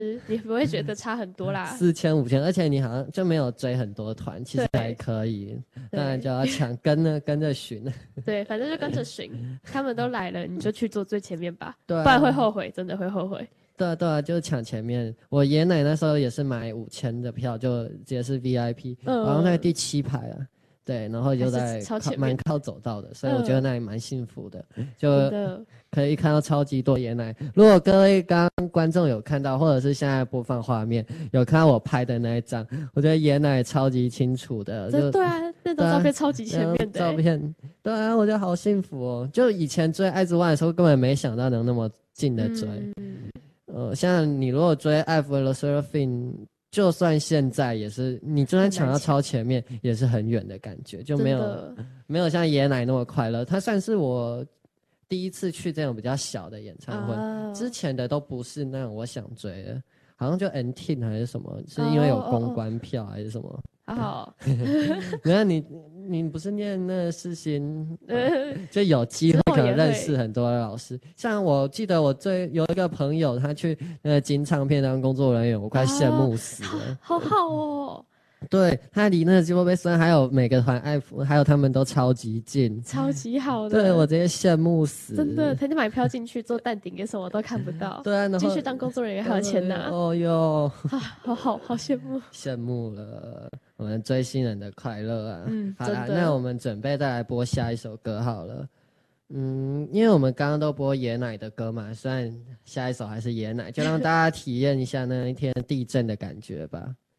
你不会觉得差很多啦。 4000、5000，而且你好像就没有追很多团，其实还可以。当然就要抢跟着巡。 对，反正就跟着巡，他们都来了，你就去坐最前面吧， 对啊， 不然会后悔，真的会后悔。 对啊，对啊，就是抢前面。我爷奶那时候也是买5000的票，就直接是 VIP，好像在第7排啊。对，然后就在蛮靠走道的，所以我觉得那里蛮幸福的，就可以看到超级多爷奶。如果各位刚刚观众有看到，或者是现在播放画面有看到我拍的那一张，我觉得爷奶超级清楚的。 对啊，那张照片超级前面的照片，对啊，我觉得好幸福哦。就以前追爱之湾的时候，根本没想到能那么近的追。像你如果追 Avril Lavigne，就算现在也是，你就算抢到超前面，也是很远的感觉，就没有像爷奶那么快乐。他算是我第一次去这种比较小的演唱会，之前的都不是那种我想追的，好像就 N-Teen 还是什么，是因为有公关票还是什么。 好， 然后你不是念那世新，就有机会可能认识很多的老师。像我记得我有一个朋友，他去那个金唱片当工作人员，我快羡慕死了。 好好哦。 对，他离那个基洛贝森还有每个团爱抚还有他们都超级近， 超级好的。 对，我直接羡慕死。 真的，他就买票进去做淡定跟什么都看不到。 对啊，然后进去当工作人员还有钱拿。 哦哟， 好羡慕。 羡慕了，我们追星人的快乐啊。好啦， 真的。 那我们准备再来播下一首歌好了。因为我们刚刚都播爷奶的歌嘛，虽然下一首还是爷奶，就让大家体验一下那一天地震的感觉吧。